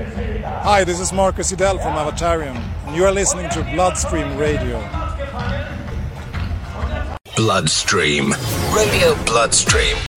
Hi, this is Marcus Idell from Avatarium, and you are listening to Bloodstream Radio. Bloodstream. Radio Bloodstream.